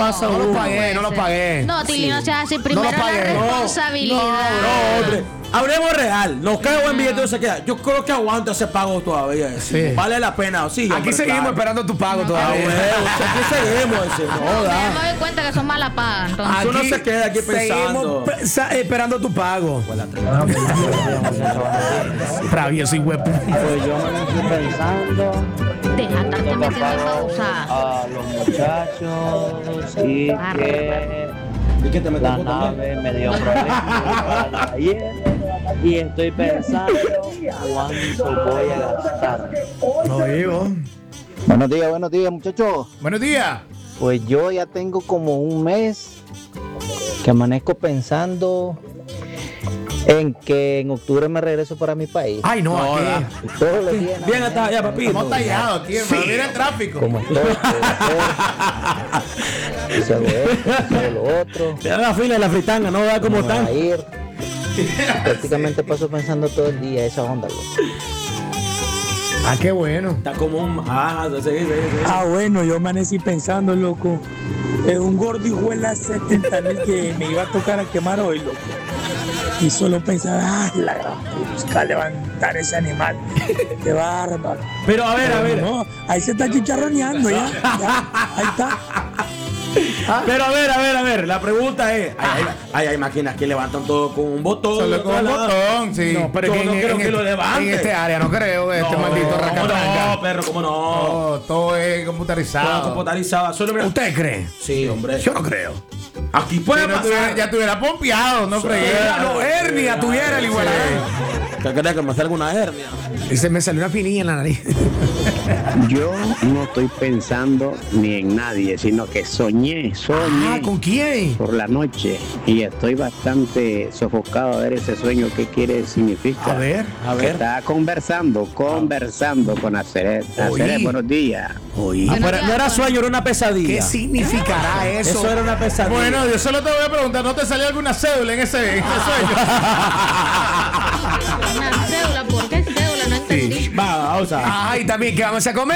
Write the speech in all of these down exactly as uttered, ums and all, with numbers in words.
pasa no uno. lo pagué, no lo pagué. No, Tilly, no seas así. Primero lo la pagué. responsabilidad. No, hombre. Hablemos real. Nos cae buen billete no se queda. Yo creo que aguanto ese pago todavía. Sí. Vale la pena. Sí, Aquí hombre, seguimos claro. esperando tu pago No, todavía. Ah, bueno, aquí seguimos. Ese, no, No, da. me doy cuenta que son malas pagas. Entonces. Aquí- Uno se queda aquí pensando. Seguimos pe- sa- esperando tu pago. Travieso y huevo. Pues yo me estoy pensando Deja de estarte que metiendo en pago pausa. a los muchachos y que ¿Y qué te metes la vos también? nave me dio problemas para ayer y estoy pensando cuánto voy a gastar. No digo. Buenos días, buenos días, muchachos. Buenos días. Pues yo ya tengo como un mes que amanezco pensando en que en octubre me regreso para mi país. Ay, no, No, aquí. da. Y todos los días. Bien hasta allá, papito. Estamos tallados aquí, hermano. Sí. Mira el tráfico. Como estoy, si hago esto, si hago lo otro, Te da la fila de la fritanga, no da como me va están. a ir. Prácticamente paso pensando todo el día esa onda, loco. Ah, qué bueno. Está como un. Ah, sí, sí, sí. Ah, bueno, yo amanecí pensando, loco, en un gordo hijuela setenta mil que me iba a tocar a quemar hoy, loco. Y solo pensaba, ah, la gran busca levantar ese animal. Qué bárbaro. Pero a ver, a ver. No, ahí se está chicharroneando ya. ya ahí está. Pero a ver, a ver, a ver. La pregunta es: hay, hay, hay, hay máquinas que levantan todo con un botón. Solo con un botón, sí. No, pero Yo que no en- creo en que este- lo levante. En este área no creo, este No, maldito ¿cómo racatanga. no, perro, cómo no. No, todo es Todo computarizado. computarizado. Solo mira. ¿Usted cree? Sí, hombre. Yo no creo. Aquí puede Si no pasar. tuviera- ya tuviera pompeado, no fregué. No, hernia tuviera el igual. ¿Qué crees que me salga una hernia? Y se me salió una pinilla en la nariz. Yo no estoy pensando ni en nadie, sino que soñé, soñé Ah, ¿con quién? por la noche y estoy bastante sofocado a ver ese sueño, qué quiere, significa. A ver, a Que ver. estaba conversando, conversando con Aceret. Oí. Aceret, buenos días. Oí. Ah, pero no era sueño, era una pesadilla. ¿Qué significará eso? Eso era una pesadilla. Bueno, yo solo te voy a preguntar, ¿no te salió alguna cédula en ese, en ese sueño? Una cédula, ¿por qué cédula? No entendí. Va, o sea. Ay, también, ¿qué vamos a comer?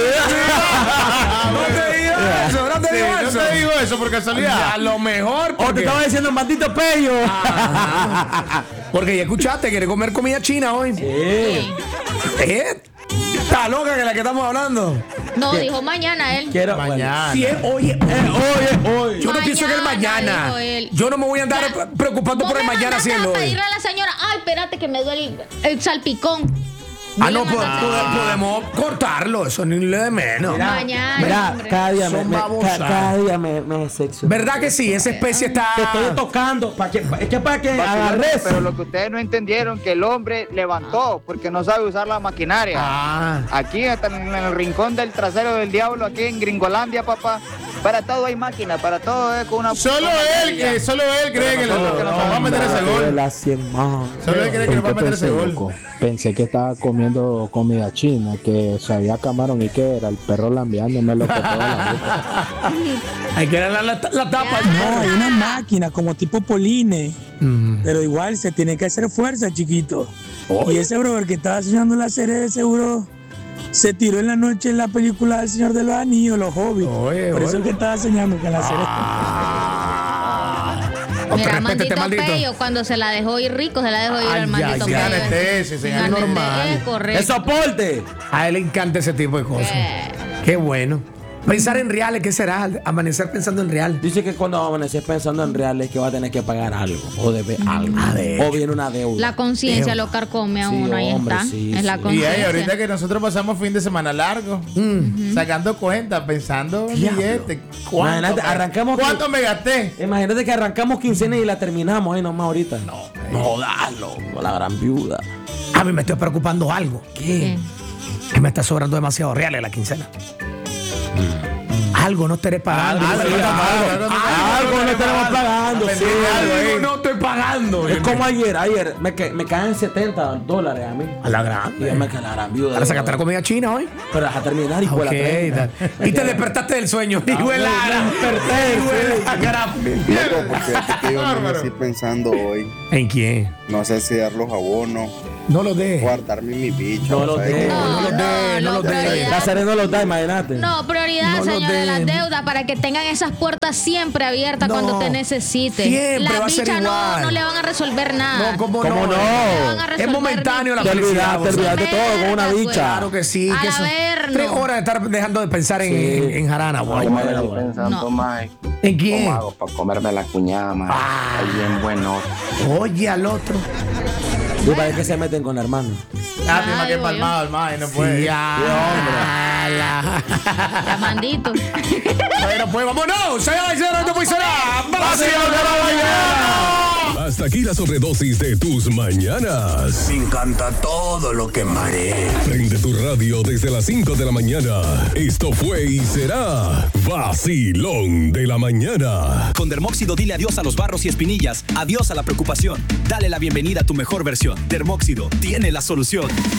No te digo eso, no te digo Sí, eso. no te digo eso por casualidad. A lo mejor. O te Porque, estaba diciendo maldito pello. porque ya escuchaste, quiere comer comida china hoy. Sí. ¿Eh? Está loca que la que estamos hablando. No, dijo mañana él. Quiero Mañana. Si es hoy, Eh, oye, oye. yo no pienso que el Mañana, mañana. dijo él. Yo no me voy a andar Ya. preocupando Vos por el me mañana mandaste haciendo a hoy. pedirle a la señora, ay, espérate que me duele el, el salpicón. Ah, Dile no, a po- la po- señora. podemos cortarlo, eso ni le de menos. Mañana, Mira, hombre. cada día me, Son me- babosas. ca- cada día me, me sexo. ¿Verdad que sí? Esa especie está. Te estoy tocando. ¿Para que, es que para que agarres. Pero lo que ustedes no entendieron que el hombre levantó porque no sabe usar la maquinaria. Ah. Aquí hasta en el rincón del trasero del diablo, aquí en Gringolandia, papá. Para todo hay máquina, para todo es con una. Solo con una él, maquinaria. que solo él cree que nosotros nos que no va a meter ese gol. La cien más. Solo él cree que nos va a meter ese gol. loco? Pensé que estaba comiendo comida china, que sabía camarón y que era el perro lambeándome lo que toda la boca. Hay que darle la, la tapa. No, hay una máquina como tipo Poline. Mm. Pero igual se tiene que hacer fuerza, chiquito. Y ese brother que estaba soñando la serie de seguro se tiró en la noche en la película del Señor de los Anillos, los Hobbits. Oye, Por eso oye. es que estaba soñando que la serie. Mira, Respétate, maldito, maldito. pello, cuando se la dejó ir rico, se la dejó ir Ay, al maldito ay, pello. sin anestesia, sin Sin anestesia. normal. Es correcto. ¡El soporte! A él le encanta ese tipo de cosas. Eh. Qué bueno. Pensar en reales, ¿qué será? Amanecer pensando en real. Dice que cuando amaneces pensando en reales que va a tener que pagar algo o debe algo. A ver. O viene una deuda. La conciencia lo carcome a Sí, uno, ahí hombre, está. sí, es la sí. Y conciencia. ahí, ahorita que nosotros pasamos fin de semana largo, sacando cuentas, pensando en billetes. ¿Cuánto, Imagínate, me- arrancamos ¿Cuánto con- me gasté? Imagínate que arrancamos quincena y la terminamos ahí nomás ahorita. No, no, dalo, la gran viuda. A mí me estoy preocupando algo. ¿Qué? Que me está sobrando demasiado reales la quincena. Algo no estaré pagando. Algo, Algo, algo, algo, algo no estaremos pagando. Sí, algo no estoy pagando. Es como ayer, ayer me, ca- me caen setenta dólares a mí. A la Y grande. yo me quedé la gran viuda. Ahora sacaste la comida china hoy. Pero a terminar y Ok, por la tal. Y te despertaste del sueño. Ah, Hijo de la- me desperté, Hijo de sí. Loco, porque es que yo me estoy pensando hoy. ¿En quién? No sé si dar los abonos. No los dé. Guardarme mi bicho. No los dé. No los dé, no los dé. Lázaro no los da, imagínate. No, prioridad, No lo señores, las den. deudas para que tengan esas puertas siempre abiertas No, cuando te necesite. siempre Las va a ser bichas no, igual. no le van a resolver nada. No, ¿cómo, ¿Cómo no? no? van a Es resolver momentáneo la Te felicidad. olvidaste, te vos. olvidaste de todo con una Verga, bicha. Claro que sí. Al Que eso- averno. tres horas de estar dejando de pensar en, Sí. en, en jarana, guay. Yo me estoy pensando No. más ¿En quién? cómo hago para comerme la cuñada, man. Ah. Está bien bueno. Oye, al otro. ¿Y para qué se meten con la hermana? Ah, tiene más que Ay, palmado, el mae, no puede. Ya, la- Llamandito. Bueno, pues vámonos. Señoras y señores, esto fue será Vacilón de la Mañana. Hasta aquí la sobredosis de tus mañanas. Me encanta todo lo que marea. Prende tu radio desde las cinco de la mañana. Esto fue y será Vacilón de la Mañana. Con Dermóxido dile adiós a los barros y espinillas, adiós a la preocupación. Dale la bienvenida a tu mejor versión. Dermóxido tiene la solución.